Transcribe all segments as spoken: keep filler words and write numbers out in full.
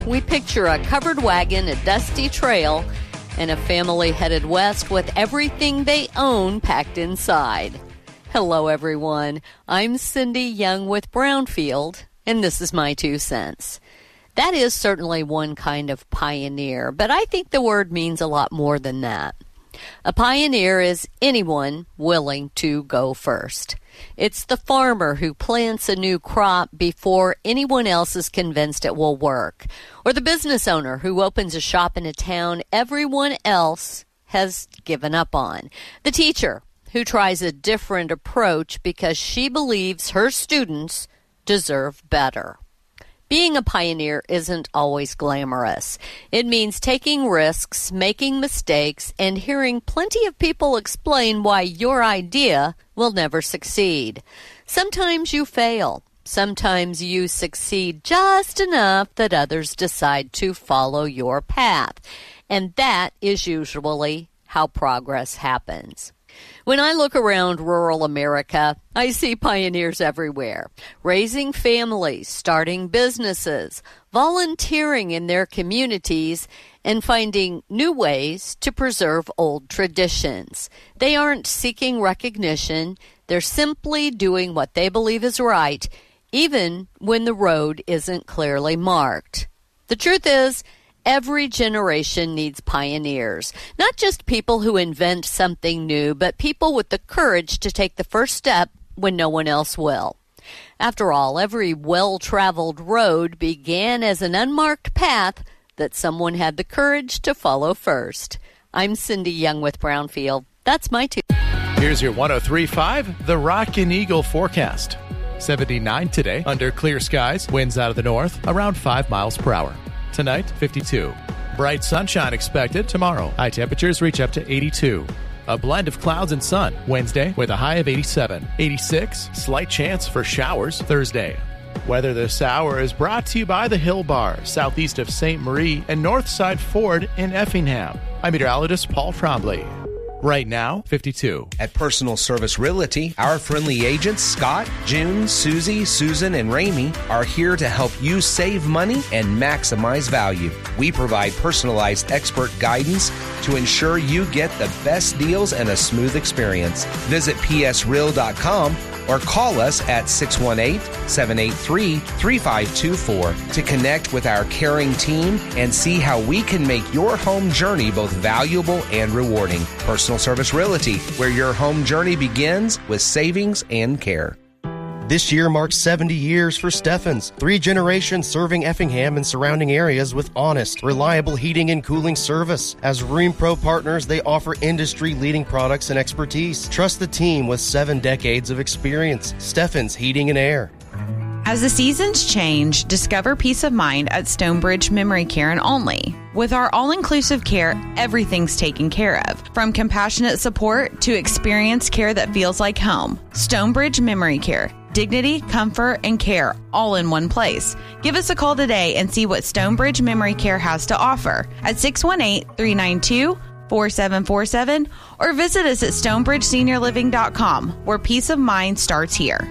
We picture a covered wagon, a dusty trail, and a family headed west with everything they own packed inside. Hello, everyone. I'm Cindy Young with Brownfield, and this is my two cents. That is certainly one kind of pioneer, but I think the word means a lot more than that. A pioneer is anyone willing to go first. It's the farmer who plants a new crop before anyone else is convinced it will work, or the business owner who opens a shop in a town everyone else has given up on, the teacher who tries a different approach because she believes her students deserve better. Being a pioneer isn't always glamorous. It means taking risks, making mistakes, and hearing plenty of people explain why your idea will never succeed. Sometimes you fail. Sometimes you succeed just enough that others decide to follow your path. And that is usually how progress happens. When I look around rural America, I see pioneers everywhere, raising families, starting businesses, volunteering in their communities, and finding new ways to preserve old traditions. They aren't seeking recognition. They're simply doing what they believe is right, even when the road isn't clearly marked. The truth is, every generation needs pioneers, not just people who invent something new, but people with the courage to take the first step when no one else will. After all, every well-traveled road began as an unmarked path that someone had the courage to follow first. I'm Cindy Young with Brownfield. That's my two. Here's your one oh three point five, the Rockin' Eagle forecast. seventy-nine today, under clear skies, winds out of the north, around five miles per hour. Tonight, fifty-two. Bright sunshine expected tomorrow. High temperatures reach up to eighty-two. A blend of clouds and sun Wednesday with a high of eighty-seven. eighty-six, slight chance for showers Thursday. Weather this hour is brought to you by the Hill Bar, southeast of Saint Marie and Northside Ford in Effingham. I'm meteorologist Paul Trombley. Right now, fifty-two. At Personal Service Realty, our friendly agents, Scott, June, Susie, Susan, and Ramey, are here to help you save money and maximize value. We provide personalized expert guidance to ensure you get the best deals and a smooth experience. Visit p s real dot com or call us at six one eight, seven eight three, three five two four to connect with our caring team and see how we can make your home journey both valuable and rewarding. Personal Service Realty, where your home journey begins with savings and care. This year marks seventy years for Steffens, three generations serving Effingham and surrounding areas with honest, reliable heating and cooling service. As Rheem Pro partners, they offer industry-leading products and expertise. Trust the team with seven decades of experience. Steffens Heating and Air. As the seasons change, discover peace of mind at Stonebridge Memory Care and Only. With our all-inclusive care, everything's taken care of, from compassionate support to experienced care that feels like home. Stonebridge Memory Care. Dignity, comfort, and care all in one place. Give us a call today and see what Stonebridge Memory Care has to offer at six one eight, three nine two, four seven four seven or visit us at stonebridge senior living dot com, where peace of mind starts here.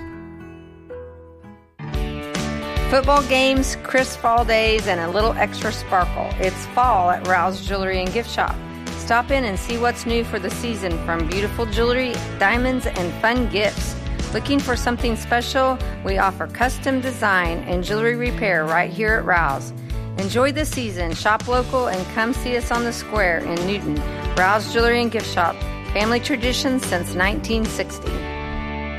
Football games, crisp fall days, and a little extra sparkle. It's fall at Rouse Jewelry and Gift Shop. Stop in and see what's new for the season, from beautiful jewelry, diamonds, and fun gifts. Looking for something special? We offer custom design and jewelry repair right here at Rouse. Enjoy the season, shop local, and come see us on the square in Newton. Rouse Jewelry and Gift Shop, family tradition since nineteen sixty.